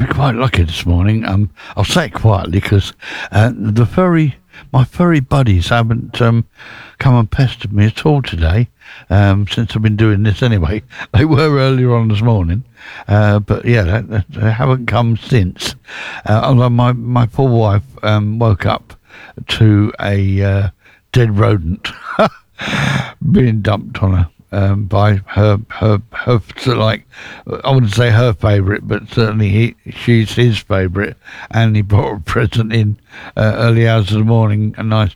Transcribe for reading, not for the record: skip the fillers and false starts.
been quite lucky this morning. I'll say it quietly because my furry buddies haven't come and pestered me at all today. Since I've been doing this anyway, they were earlier on this morning, but yeah, they haven't come since. Although my poor wife woke up to a dead rodent being dumped on her. By her sort of like, I wouldn't say her favourite, but certainly she's his favourite, and he brought a present in early hours of the morning, a nice